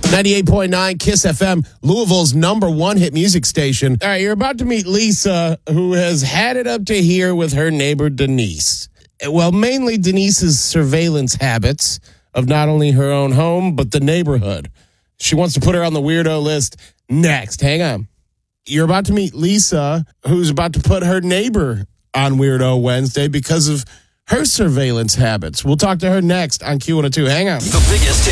98.9 KISS FM, Louisville's #1 hit music station. All right, you're about to meet Lisa, who has had it up to here with her neighbor, Denise. Well, mainly Denise's surveillance habits of not only her own home, but the neighborhood. She wants to put her on the weirdo list next. Hang on. You're about to meet Lisa, who's about to put her neighbor on Weirdo Wednesday because of her surveillance habits. We'll talk to her next on Q102. Hang on. The biggest